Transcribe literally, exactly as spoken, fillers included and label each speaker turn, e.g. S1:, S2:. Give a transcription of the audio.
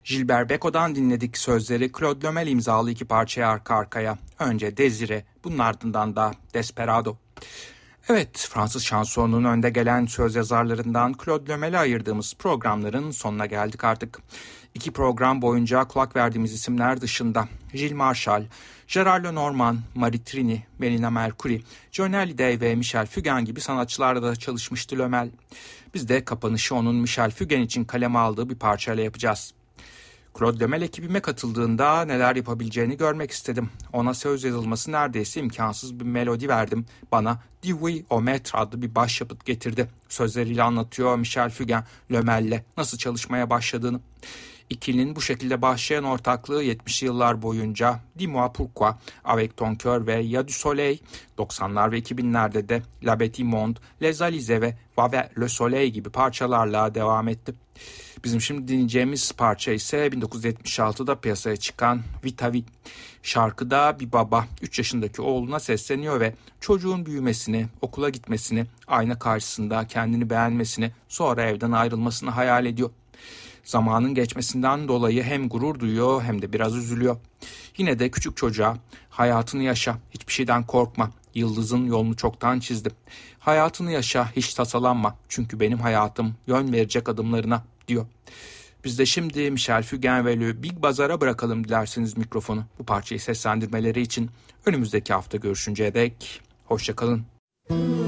S1: Gilbert Bécaud'dan dinledik sözleri Claude Lomel imzalı iki parçaya arka arkaya. Önce Desire, bunun ardından da Desperado. Evet, Fransız şansonunun önde gelen söz yazarlarından Claude Lomel'e ayırdığımız programların sonuna geldik artık. İki program boyunca kulak verdiğimiz isimler dışında Gilles Marchal, Gérard Lenormand, Marie Trini, Melina Mercouri, Johnny Hallyday ve Michel Fugain gibi sanatçılarla da çalışmıştı Lomel. Biz de kapanışı onun Michel Fugain için kaleme aldığı bir parçayla yapacağız. Claude Lomel ekibime katıldığında neler yapabileceğini görmek istedim. Ona söz yazılması neredeyse imkansız bir melodi verdim. Bana Divi au Maître adlı bir başyapıt getirdi. Sözleriyle anlatıyor Michel Fugain, Lomel'le nasıl çalışmaya başladığını. İkilinin bu şekilde başlayan ortaklığı yetmişli yıllar boyunca Dis-moi pourquoi, Avec ton cœur ve Ya du Soleil, doksanlar ve iki binlerde de La Bête Immonde, Les Alizés ve Va vers le Soleil gibi parçalarla devam etti. Bizim şimdi dinleyeceğimiz parça ise bin dokuz yüz yetmiş altıda piyasaya çıkan Vita Vi. Şarkıda bir baba üç yaşındaki oğluna sesleniyor ve çocuğun büyümesini, okula gitmesini, ayna karşısında kendini beğenmesini, sonra evden ayrılmasını hayal ediyor. Zamanın geçmesinden dolayı hem gurur duyuyor hem de biraz üzülüyor. Yine de küçük çocuğa hayatını yaşa, hiçbir şeyden korkma, yıldızın yolunu çoktan çizdim. Hayatını yaşa, hiç tasalanma çünkü benim hayatım yön verecek adımlarına diyor. Biz de şimdi Michel Fugain ve Le Big Bazar'a bırakalım dilerseniz mikrofonu. Bu parçayı seslendirmeleri için önümüzdeki hafta görüşünceye dek hoşça kalın.